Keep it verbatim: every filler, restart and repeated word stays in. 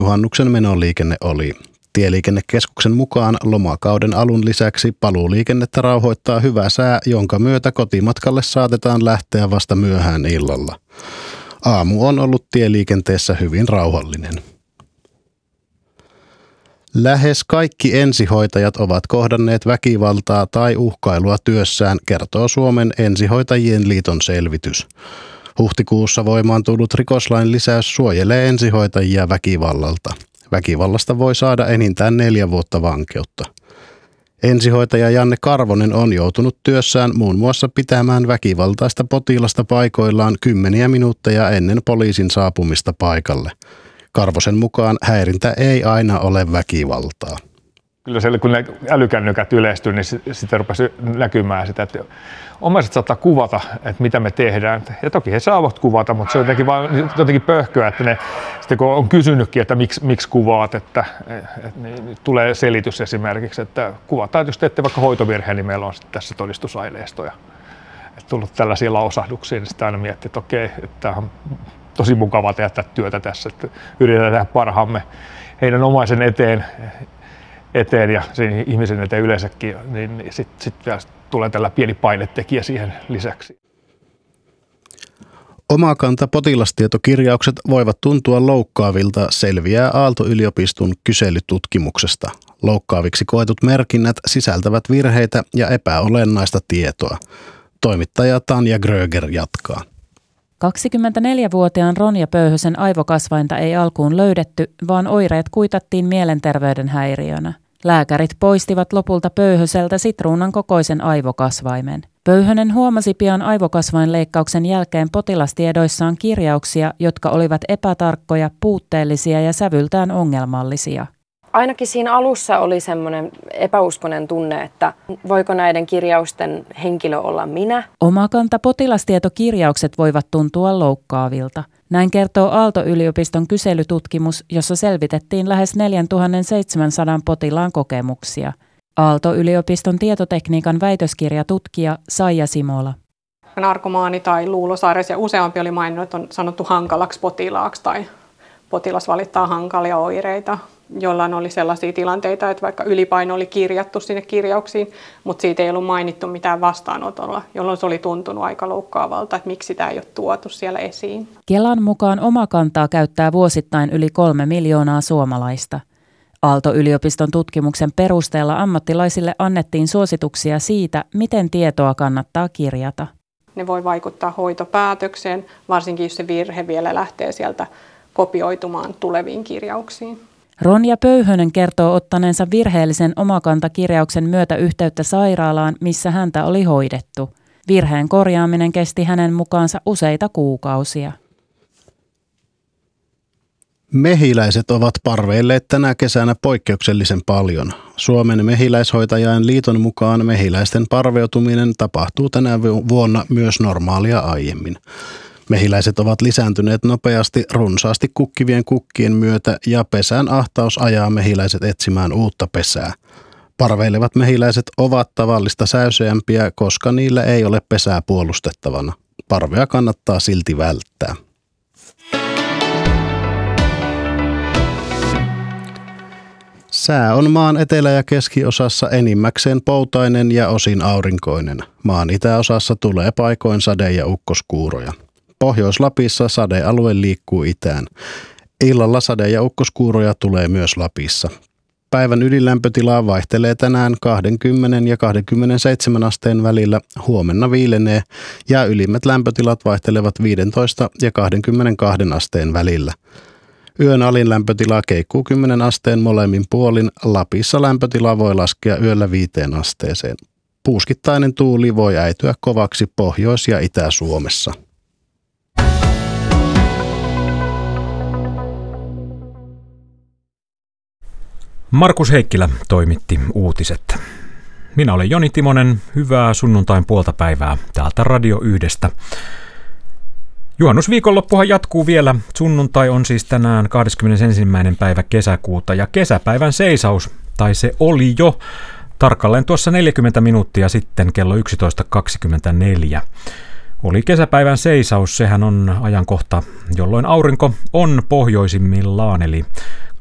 juhannuksen menoliikenne oli. Tieliikennekeskuksen mukaan lomakauden alun lisäksi paluuliikennettä rauhoittaa hyvä sää, jonka myötä kotimatkalle saatetaan lähteä vasta myöhään illalla. Aamu on ollut tieliikenteessä hyvin rauhallinen. Lähes kaikki ensihoitajat ovat kohdanneet väkivaltaa tai uhkailua työssään, kertoo Suomen ensihoitajien liiton selvitys. Huhtikuussa voimaan tullut rikoslain lisäys suojelee ensihoitajia väkivallalta. Väkivallasta voi saada enintään neljä vuotta vankeutta. Ensihoitaja Janne Karvonen on joutunut työssään muun muassa pitämään väkivaltaista potilasta paikoillaan kymmeniä minuutteja ennen poliisin saapumista paikalle. Karvosen mukaan häirintä ei aina ole väkivaltaa. Kyllä siellä, kun ne älykännykät yleistyy, niin sitten rupesi näkymään sitä, että omaiset saattaa kuvata, että mitä me tehdään. Ja toki he saavat kuvata, mutta se on jotenkin, vaan, jotenkin pöhköä, että ne, sitten kun on kysynytkin, että miksi, miksi kuvaat, että, että niin tulee selitys esimerkiksi, että kuvataan, että jos teette vaikka hoitovirheen, niin meillä on tässä todistusaineistoja. Että tullut tällaisia lausahduksia, niin sitten aina miettii, että okei, että tämä on tosi mukavaa tehdä työtä tässä, että yritetään tehdä parhaamme heidän omaisen eteen, eteen ja sen ihmisen eteen yleensäkin, niin sitten sit vielä tulee tällä pieni painetekijä siihen lisäksi. Omakanta potilastietokirjaukset voivat tuntua loukkaavilta, selviää Aalto-yliopiston kyselytutkimuksesta. Loukkaaviksi koetut merkinnät sisältävät virheitä ja epäolennaista tietoa. Toimittaja Tanja Gröger jatkaa. kaksikymmentäneljävuotiaan Ronja Pöyhösen aivokasvainta ei alkuun löydetty, vaan oireet kuitattiin mielenterveyden häiriönä. Lääkärit poistivat lopulta Pöyhöseltä sitruunan kokoisen aivokasvaimen. Pöyhönen huomasi pian aivokasvainleikkauksen jälkeen potilastiedoissaan kirjauksia, jotka olivat epätarkkoja, puutteellisia ja sävyltään ongelmallisia. Ainakin siinä alussa oli semmoinen epäuskoinen tunne, että voiko näiden kirjausten henkilö olla minä. Omakanta potilastietokirjaukset voivat tuntua loukkaavilta. Näin kertoo Aalto-yliopiston kyselytutkimus, jossa selvitettiin lähes neljätuhattaseitsemänsataa potilaan kokemuksia. Aalto-yliopiston tietotekniikan väitöskirjatutkija Saija Simola. Narkomaani tai luulosairaus ja useampi oli maininnut, että on sanottu hankalaksi potilaaksi tai potilas valittaa hankalia oireita. Jollain oli sellaisia tilanteita, että vaikka ylipaino oli kirjattu sinne kirjauksiin, mutta siitä ei ollut mainittu mitään vastaanotolla, jolloin se oli tuntunut aika loukkaavalta, että miksi sitä ei ole tuotu siellä esiin. Kelan mukaan Omakantaa käyttää vuosittain yli kolme miljoonaa suomalaista. Aalto-yliopiston tutkimuksen perusteella ammattilaisille annettiin suosituksia siitä, miten tietoa kannattaa kirjata. Ne voi vaikuttaa hoitopäätökseen, varsinkin jos se virhe vielä lähtee sieltä kopioitumaan tuleviin kirjauksiin. Ronja Pöyhönen kertoo ottaneensa virheellisen Omakanta-kirjauksen myötä yhteyttä sairaalaan, missä häntä oli hoidettu. Virheen korjaaminen kesti hänen mukaansa useita kuukausia. Mehiläiset ovat parveilleet tänä kesänä poikkeuksellisen paljon. Suomen mehiläishoitajain liiton mukaan mehiläisten parveutuminen tapahtuu tänä vuonna myös normaalia aiemmin. Mehiläiset ovat lisääntyneet nopeasti runsaasti kukkivien kukkien myötä ja pesän ahtaus ajaa mehiläiset etsimään uutta pesää. Parveilevat mehiläiset ovat tavallista säyseämpiä, koska niillä ei ole pesää puolustettavana. Parvea kannattaa silti välttää. Sää on maan etelä- ja keskiosassa enimmäkseen poutainen ja osin aurinkoinen. Maan itäosassa tulee paikoin sade- ja ukkoskuuroja. Pohjois-Lapissa sadealue liikkuu itään. Illalla sade- ja ukkoskuuroja tulee myös Lapissa. Päivän ylilämpötila vaihtelee tänään kaksikymmentä ja kaksikymmentäseitsemän asteen välillä, huomenna viilenee ja ylimmät lämpötilat vaihtelevat viisitoista ja kaksikymmentäkaksi asteen välillä. Yön alin lämpötila keikkuu kymmenen asteen molemmin puolin, Lapissa lämpötila voi laskea yöllä viiteen asteeseen. Puuskittainen tuuli voi äityä kovaksi Pohjois- ja Itä-Suomessa. Markus Heikkilä toimitti uutiset. Minä olen Joni Timonen. Hyvää sunnuntain puolta päivää täältä Radio Yhdestä. Juhannusviikonloppuhan jatkuu vielä. Sunnuntai on siis tänään kahdeskymmenesensimmäinen päivä kesäkuuta ja kesäpäivän seisaus, tai se oli jo tarkalleen tuossa neljäkymmentä minuuttia sitten kello yksitoista kaksikymmentäneljä. Oli kesäpäivän seisaus, sehän on ajankohta, jolloin aurinko on pohjoisimmillaan, eli